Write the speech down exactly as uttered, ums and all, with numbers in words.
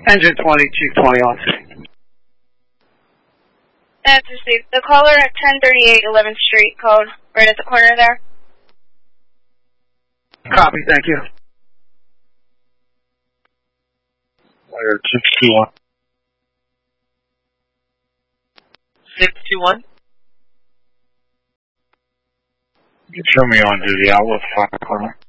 Engine twenty, Chief twenty on scene. That's received. The caller at ten thirty-eight eleventh Street called right at the corner there. Copy, thank you. Wire six two one. six two one? You can show me on to the outlet five corner.